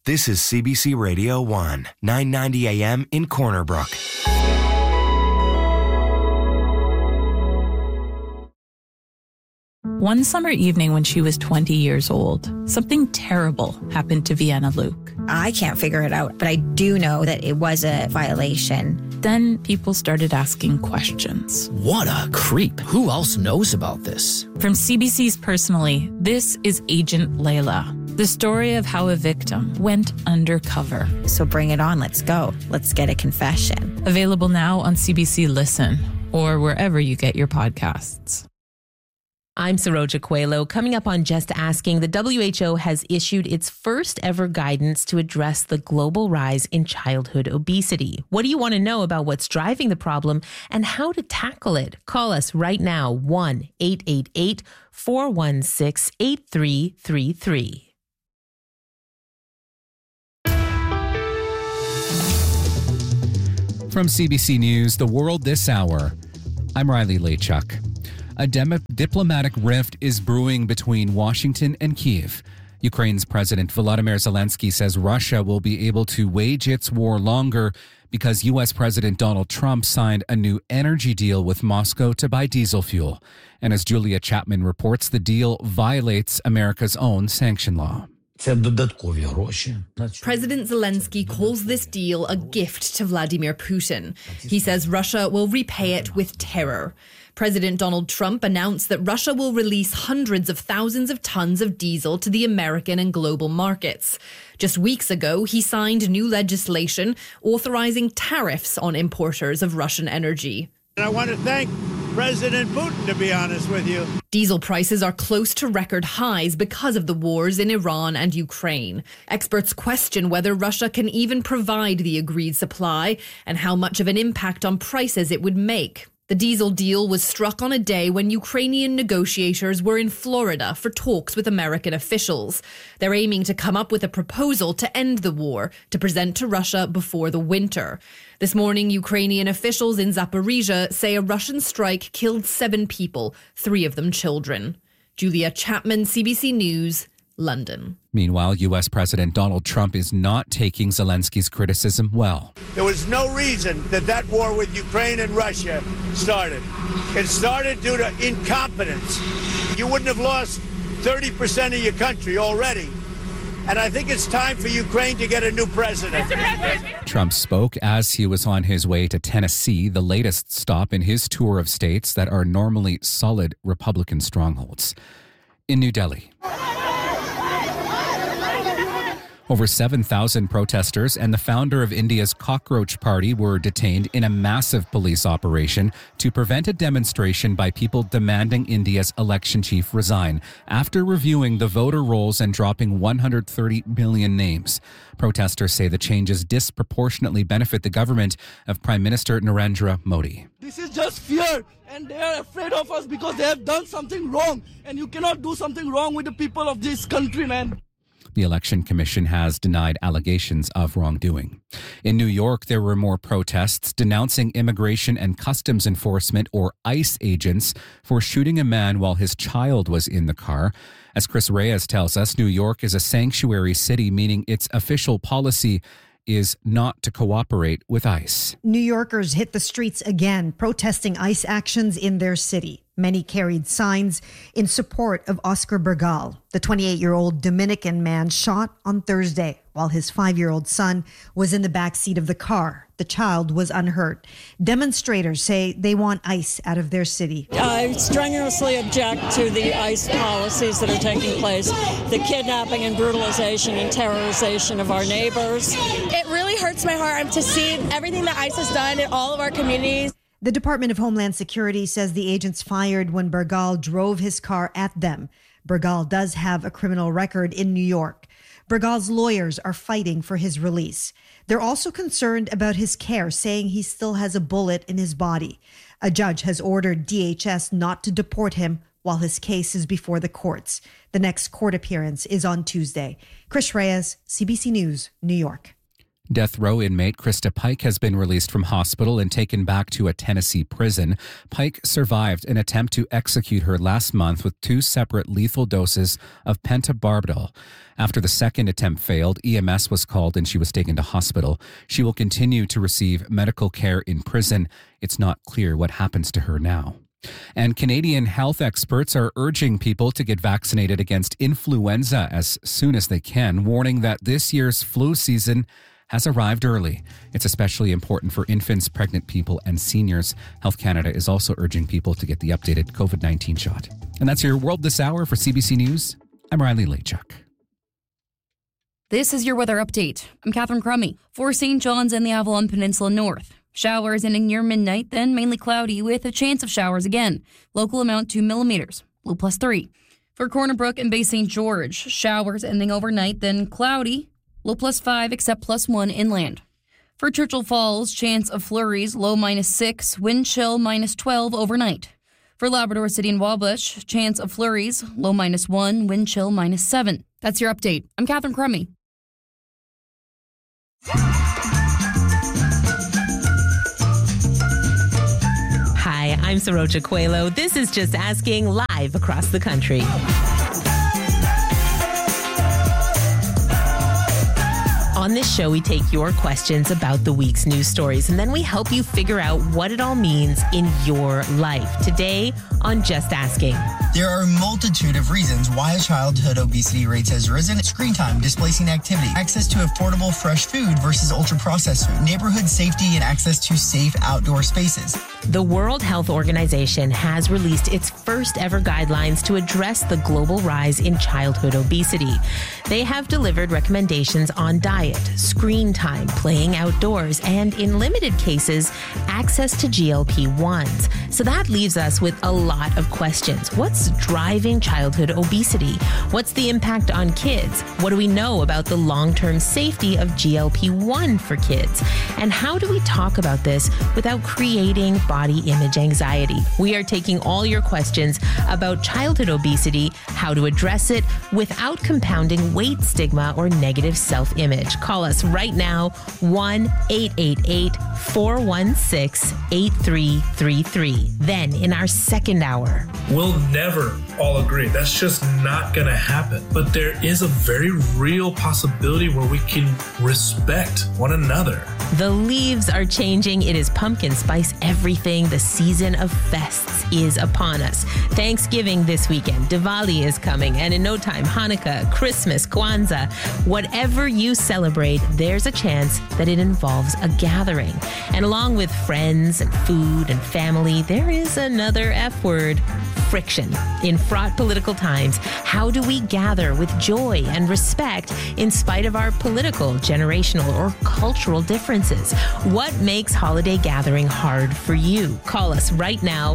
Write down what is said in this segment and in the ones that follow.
This is CBC Radio 1, 990 AM in Corner Brook. One summer evening when she was 20 years old, something terrible happened to Vienna Luke. I can't figure it out, but I do know that it was a violation. Then people started asking questions. What a creep. Who else knows about this? From CBC's Personally, this is Agent Layla, the story of how a victim went undercover. So bring it on. Let's go. Let's get a confession. Available now on CBC Listen or wherever you get your podcasts. I'm Saroja Coelho. Coming up on Just Asking, the WHO has issued its first ever guidance to address the global rise in childhood obesity. What do you want to know about what's driving the problem and how to tackle it? Call us right now, 1-888-416-8333. From CBC News, The World This Hour, I'm Riley Lachuk. A diplomatic rift is brewing between Washington and Kyiv. Ukraine's President Volodymyr Zelensky says Russia will be able to wage its war longer because U.S. President Donald Trump signed a new energy deal with Moscow to buy diesel fuel. And as Julia Chapman reports, the deal violates America's own sanction law. President Zelensky calls this deal a gift to Vladimir Putin. He says Russia will repay it with terror. President Donald Trump announced that Russia will release hundreds of thousands of tons of diesel to the American and global markets. Just weeks ago, he signed new legislation authorizing tariffs on importers of Russian energy. I want to thank President Putin, to be honest with you. Diesel prices are close to record highs because of the wars in Iran and Ukraine. Experts question whether Russia can even provide the agreed supply and how much of an impact on prices it would make. The diesel deal was struck on a day when Ukrainian negotiators were in Florida for talks with American officials. They're aiming to come up with a proposal to end the war, to present to Russia before the winter. This morning, Ukrainian officials in Zaporizhzhia say a Russian strike killed 7 people, 3 of them children. Julia Chapman, CBC News, London. Meanwhile, U.S. President Donald Trump is not taking Zelensky's criticism well. There was no reason that war with Ukraine and Russia started. It started due to incompetence. You wouldn't have lost 30% of your country already. And I think it's time for Ukraine to get a new president. Trump spoke as he was on his way to Tennessee, the latest stop in his tour of states that are normally solid Republican strongholds. In New Delhi, over 7,000 protesters and the founder of India's Cockroach Party were detained in a massive police operation to prevent a demonstration by people demanding India's election chief resign after reviewing the voter rolls and dropping 130 million names. Protesters say the changes disproportionately benefit the government of Prime Minister Narendra Modi. This is just fear, and they are afraid of us because they have done something wrong, and you cannot do something wrong with the people of this country, man. The Election Commission has denied allegations of wrongdoing. In New York, there were more protests denouncing Immigration and Customs Enforcement, or ICE, agents for shooting a man while his child was in the car. As Chris Reyes tells us, New York is a sanctuary city, meaning its official policy is not to cooperate with ICE. New Yorkers hit the streets again, protesting ICE actions in their city. Many carried signs in support of Oscar Bergal, the 28-year-old Dominican man shot on Thursday while his 5-year-old son was in the back seat of the car. The child was unhurt. Demonstrators say they want ICE out of their city. I strenuously object to the ICE policies that are taking place, the kidnapping and brutalization and terrorization of our neighbors. It really hurts my heart to see everything that ICE has done in all of our communities. The Department of Homeland Security says the agents fired when Bergal drove his car at them. Bergal does have a criminal record in New York. Bergal's lawyers are fighting for his release. They're also concerned about his care, saying he still has a bullet in his body. A judge has ordered DHS not to deport him while his case is before the courts. The next court appearance is on Tuesday. Chris Reyes, CBC News, New York. Death row inmate Krista Pike has been released from hospital and taken back to a Tennessee prison. Pike survived an attempt to execute her last month with 2 separate lethal doses of pentobarbital. After the second attempt failed, EMS was called and she was taken to hospital. She will continue to receive medical care in prison. It's not clear what happens to her now. And Canadian health experts are urging people to get vaccinated against influenza as soon as they can, warning that this year's flu season has arrived early. It's especially important for infants, pregnant people, and seniors. Health Canada is also urging people to get the updated COVID-19 shot. And that's your World This Hour for CBC News. I'm Riley Lachuk. This is your weather update. I'm Catherine Crummy. For St. John's and the Avalon Peninsula North, showers ending near midnight, then mainly cloudy with a chance of showers again. Local amount 2 millimeters, low +3. For Corner Brook and Bay St. George, showers ending overnight, then cloudy, low +5 except +1 inland. For Churchill Falls, chance of flurries, low -6, wind chill -12 overnight. For Labrador City and Wabush, chance of flurries, low -1, wind chill -7. That's your update. I'm Catherine Crummy. Hi, I'm Saroja Coelho. This is Just Asking, live across the country. On this show, we take your questions about the week's news stories, and then we help you figure out what it all means in your life. Today on Just Asking. There are a multitude of reasons why childhood obesity rates has risen. Screen time, displacing activity, access to affordable fresh food versus ultra-processed food, neighborhood safety, and access to safe outdoor spaces. The World Health Organization has released its first ever guidelines to address the global rise in childhood obesity. They have delivered recommendations on diet, screen time, playing outdoors, and in limited cases, access to GLP-1s. So that leaves us with a lot of questions. What's driving childhood obesity? What's the impact on kids? What do we know about the long-term safety of GLP-1 for kids? And how do we talk about this without creating body image anxiety? We are taking all your questions about childhood obesity, how to address it without compounding weight stigma or negative self-image. Call us right now, 1-888-416-8333. Then in our second hour, we'll never all agree. That's just not going to happen. But there is a very real possibility where we can respect one another. The leaves are changing. It is pumpkin spice everything. The season of fests is upon us. Thanksgiving this weekend. Diwali is coming. And in no time, Hanukkah, Christmas, Kwanzaa. Whatever you celebrate, there's a chance that it involves a gathering. And along with friends and food and family, there is another F word, friction. In fraught political times, how do we gather with joy and respect in spite of our political, generational, or cultural differences? What makes holiday gathering hard for you? Call us right now,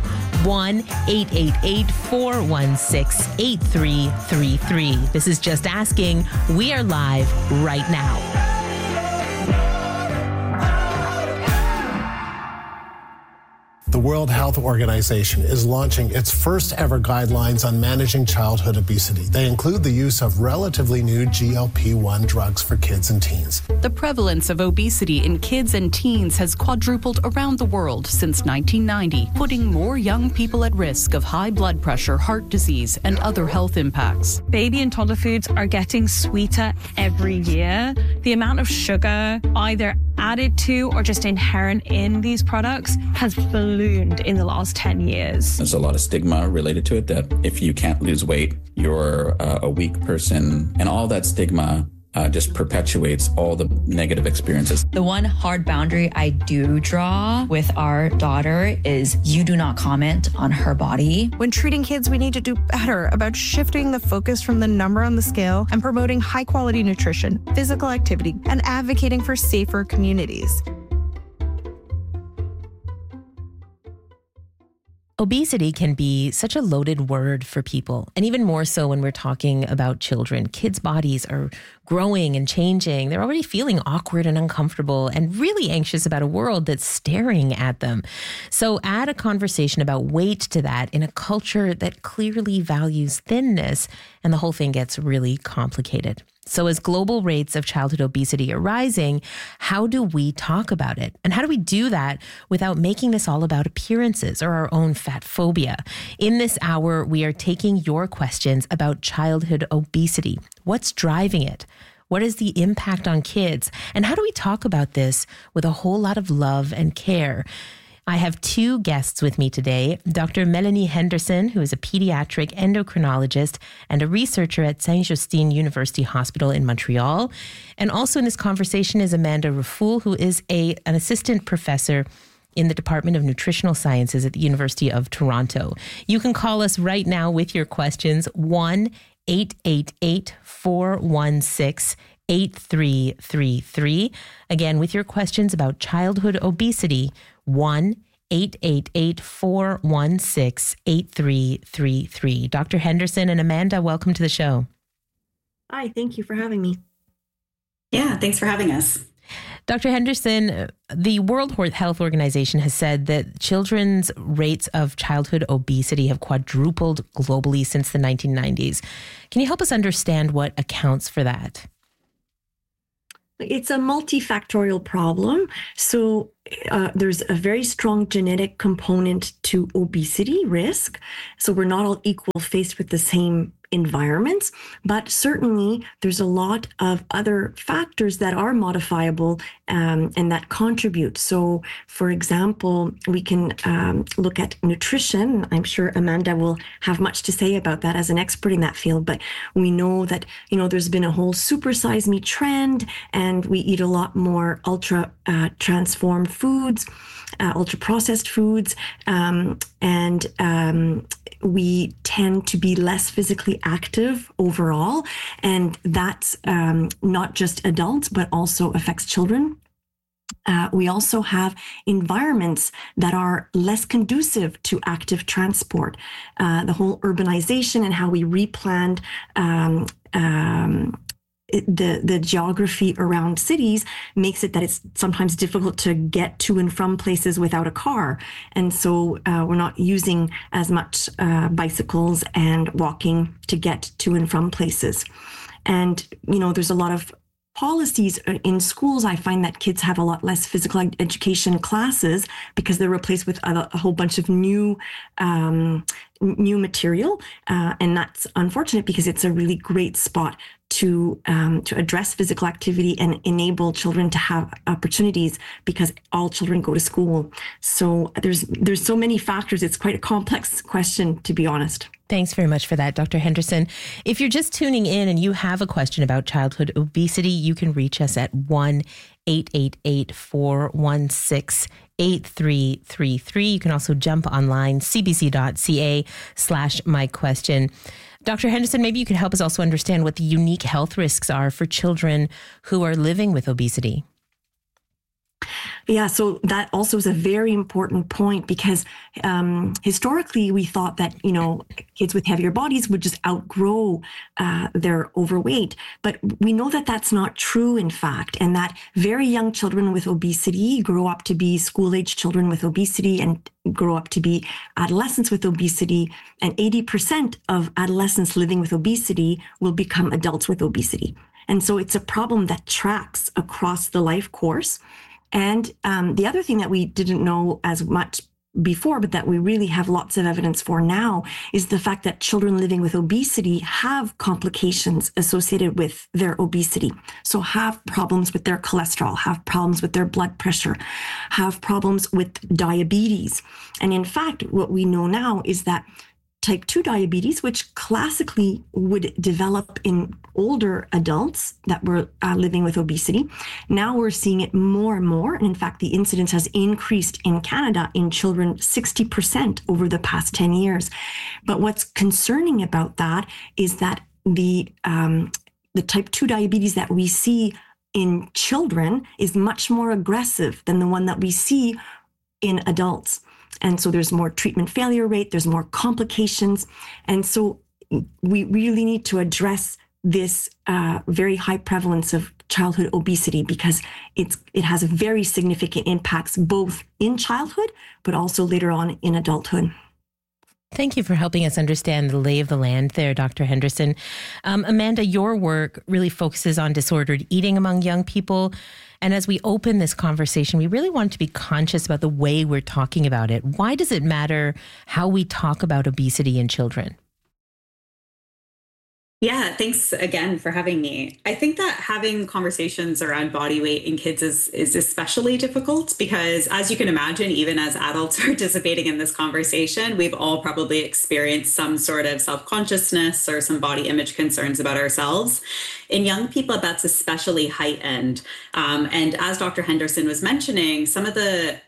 1-888-416-8333. This is Just Asking. We are live right now. The World Health Organization is launching its first ever guidelines on managing childhood obesity. They include the use of relatively new GLP-1 drugs for kids and teens. The prevalence of obesity in kids and teens has quadrupled around the world since 1990, putting more young people at risk of high blood pressure, heart disease, and other health impacts. Baby and toddler foods are getting sweeter every year. The amount of sugar either added to or just inherent in these products has ballooned in the last 10 years. There's a lot of stigma related to it, that if you can't lose weight, you're a weak person, and all that stigma just perpetuates all the negative experiences. The one hard boundary I do draw with our daughter is you do not comment on her body. When treating kids, we need to do better about shifting the focus from the number on the scale and promoting high quality nutrition, physical activity, and advocating for safer communities. Obesity can be such a loaded word for people, and even more so when we're talking about children. Kids' bodies are growing and changing. They're already feeling awkward and uncomfortable and really anxious about a world that's staring at them. So add a conversation about weight to that in a culture that clearly values thinness, and the whole thing gets really complicated. So as global rates of childhood obesity are rising, how do we talk about it? And how do we do that without making this all about appearances or our own fat phobia? In this hour, we are taking your questions about childhood obesity. What's driving it? What is the impact on kids? And how do we talk about this with a whole lot of love and care? I have two guests with me today, Dr. Melanie Henderson, who is a pediatric endocrinologist and a researcher at Saint-Justine University Hospital in Montreal. And also in this conversation is Amanda Raffoul, who is an assistant professor in the Department of Nutritional Sciences at the University of Toronto. You can call us right now with your questions, 1-888-416-8333. Again, with your questions about childhood obesity, 1-888-416-8333. Dr. Henderson and Amanda, welcome to the show. Hi, thank you for having me. Yeah, thanks for having us. Dr. Henderson, the World Health Organization has said that children's rates of childhood obesity have quadrupled globally since the 1990s. Can you help us understand what accounts for that? It's a multifactorial problem. So there's a very strong genetic component to obesity risk. So we're not all equal faced with the same environments, but certainly there's a lot of other factors that are modifiable and that contribute. So, for example, we can look at nutrition. I'm sure Amanda will have much to say about that as an expert in that field, but we know that, there's been a whole supersize me trend, and we eat a lot more ultra transformed foods, ultra processed foods, and we tend to be less physically active overall. And that's not just adults, but also affects children. We also have environments that are less conducive to active transport. The whole urbanization and how we replanned the geography around cities makes it that it's sometimes difficult to get to and from places without a car. And so we're not using as much bicycles and walking to get to and from places. And, there's a lot of policies in schools. I find that kids have a lot less physical education classes because they're replaced with a whole bunch of new material. And that's unfortunate because it's a really great spot to address physical activity and enable children to have opportunities because all children go to school. So there's so many factors. It's quite a complex question, to be honest. Thanks very much for that, Dr. Henderson. If you're just tuning in and you have a question about childhood obesity, you can reach us at 1-888-416-8333. You can also jump online, cbc.ca/myquestion. Dr. Henderson, maybe you could help us also understand what the unique health risks are for children who are living with obesity. Yeah, so that also is a very important point because historically we thought that, kids with heavier bodies would just outgrow their overweight. But we know that that's not true, in fact, and that very young children with obesity grow up to be school-age children with obesity and grow up to be adolescents with obesity. And 80% of adolescents living with obesity will become adults with obesity. And so it's a problem that tracks across the life course. And the other thing that we didn't know as much before, but that we really have lots of evidence for now, is the fact that children living with obesity have complications associated with their obesity. So have problems with their cholesterol, have problems with their blood pressure, have problems with diabetes. And in fact, what we know now is that type 2 diabetes, which classically would develop in older adults that were living with obesity. Now we're seeing it more and more. And in fact, the incidence has increased in Canada in children 60% over the past 10 years. But what's concerning about that is that the type 2 diabetes that we see in children is much more aggressive than the one that we see in adults. And so there's more treatment failure rate, there's more complications. And so we really need to address this very high prevalence of childhood obesity because it has very significant impacts both in childhood, but also later on in adulthood. Thank you for helping us understand the lay of the land there, Dr. Henderson. Amanda, your work really focuses on disordered eating among young people. And as we open this conversation, we really want to be conscious about the way we're talking about it. Why does it matter how we talk about obesity in children? Yeah, thanks again for having me. I think that having conversations around body weight in kids is especially difficult because, as you can imagine, even as adults participating in this conversation, we've all probably experienced some sort of self-consciousness or some body image concerns about ourselves. In young people, that's especially heightened. And as Dr. Henderson was mentioning, some of the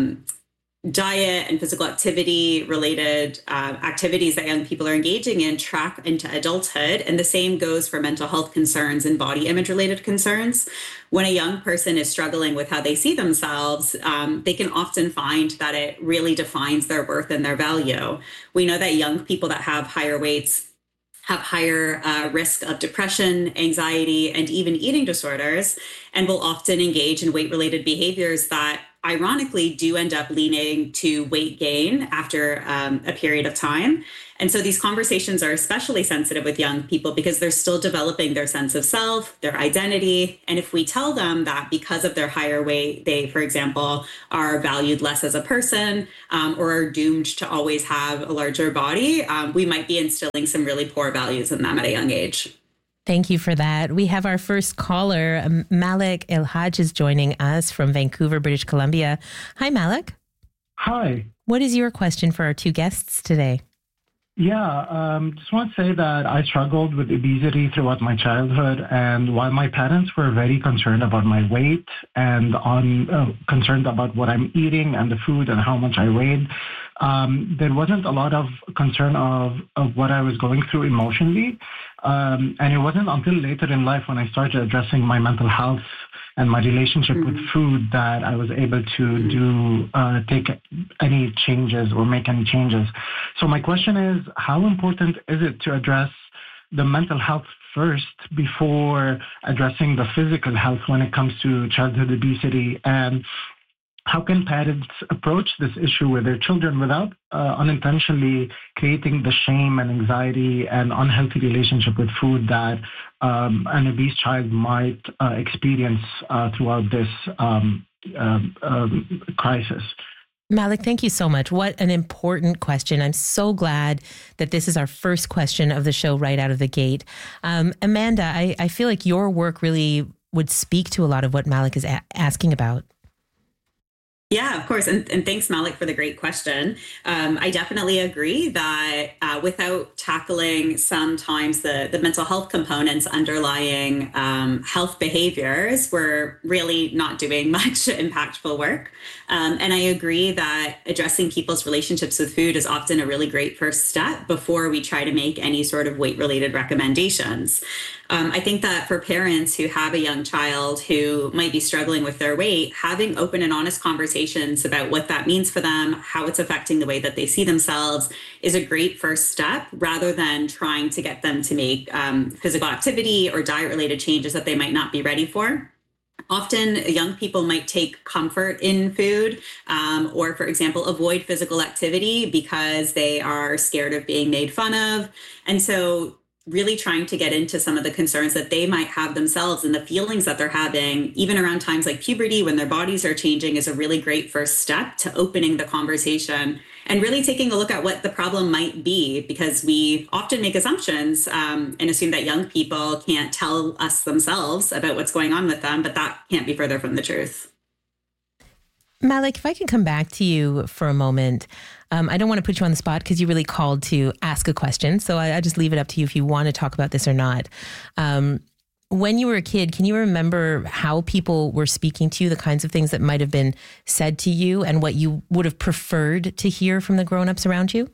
diet and physical activity related activities that young people are engaging in track into adulthood. And the same goes for mental health concerns and body image related concerns. When a young person is struggling with how they see themselves, they can often find that it really defines their worth and their value. We know that young people that have higher weights have higher risk of depression, anxiety, and even eating disorders, and will often engage in weight-related behaviors that ironically do end up leaning to weight gain after a period of time. And so these conversations are especially sensitive with young people because they're still developing their sense of self, their identity. And if we tell them that because of their higher weight, they, for example, are valued less as a person or are doomed to always have a larger body, we might be instilling some really poor values in them at a young age. Thank you for that. We have our first caller. Malik El-Haj is joining us from Vancouver, British Columbia. Hi, Malik. Hi. What is your question for our two guests today? Yeah, just want to say that I struggled with obesity throughout my childhood, and while my parents were very concerned about my weight and concerned about what I'm eating and the food and how much I weighed, there wasn't a lot of concern of what I was going through emotionally. And it wasn't until later in life when I started addressing my mental health and my relationship with food that I was able to take any changes or make any changes. So my question is, how important is it to address the mental health first before addressing the physical health when it comes to childhood obesity? And how can parents approach this issue with their children without unintentionally creating the shame and anxiety and unhealthy relationship with food that an obese child might experience throughout this crisis? Malik, thank you so much. What an important question. I'm so glad that this is our first question of the show right out of the gate. Amanda, I feel like your work really would speak to a lot of what Malik is asking about. Yeah, of course. And thanks, Malik, for the great question. I definitely agree that without tackling sometimes the mental health components underlying health behaviors, we're really not doing much impactful work. And I agree that addressing people's relationships with food is often a really great first step before we try to make any sort of weight-related recommendations. I think that for parents who have a young child who might be struggling with their weight, having open and honest conversations about what that means for them, how it's affecting the way that they see themselves is a great first step rather than trying to get them to make physical activity or diet-related changes that they might not be ready for. Often young people might take comfort in food or, for example, avoid physical activity because they are scared of being made fun of. And so really trying to get into some of the concerns that they might have themselves and the feelings that they're having, even around times like puberty when their bodies are changing, is a really great first step to opening the conversation and really taking a look at what the problem might be, because we often make assumptions and assume that young people can't tell us themselves about what's going on with them, but that can't be further from the truth. Malik, if I can come back to you for a moment. I don't want to put you on the spot because you really called to ask a question. So I just leave it up to you if you want to talk about this or not. When you were a kid, can you remember how people were speaking to you, the kinds of things that might have been said to you and what you would have preferred to hear from the grown-ups around you?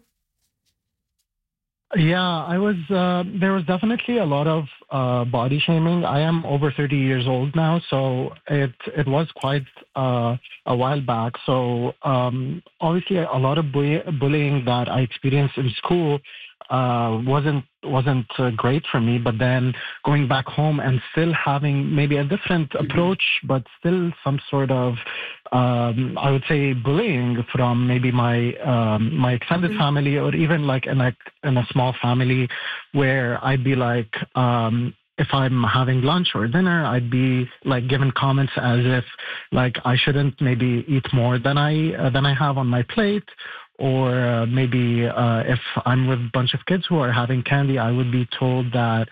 Yeah, there was definitely a lot of body shaming. I am over 30 years old now, so it was quite a while back. So obviously a lot of bullying that I experienced in school wasn't great for me. But then going back home and still having maybe a different approach, but still some sort of I would say bullying from maybe my extended family, or even like in a small family, where I'd be like, if I'm having lunch or dinner, I'd be like given comments as if like I shouldn't maybe eat more than I have on my plate. Or maybe if I'm with a bunch of kids who are having candy, I would be told that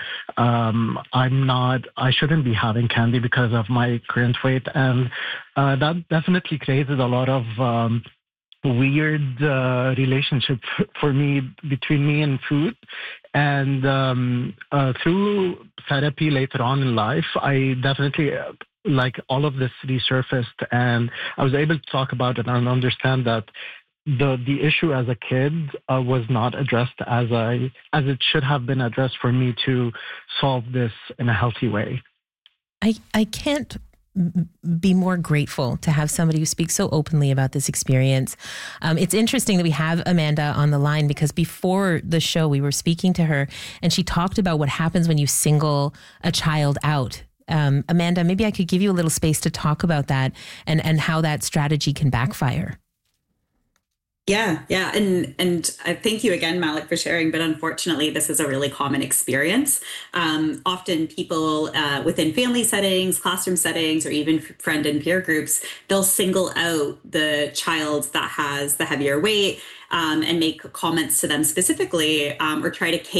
I shouldn't be having candy because of my current weight. And that definitely created a lot of weird relationship for me, between me and food. And through therapy later on in life, I definitely like all of this resurfaced, and I was able to talk about it and understand that the issue as a kid was not addressed as it should have been addressed for me to solve this in a healthy way. I can't be more grateful to have somebody who speaks so openly about this experience. It's interesting that we have Amanda on the line, because before the show we were speaking to her and she talked about what happens when you single a child out. Amanda, maybe I could give you a little space to talk about that and how that strategy can backfire. Yeah. And I thank you again, Malik, for sharing. But unfortunately, this is a really common experience. Often people within family settings, classroom settings, or even friend and peer groups, they'll single out the child that has the heavier weight and make comments to them specifically, or try to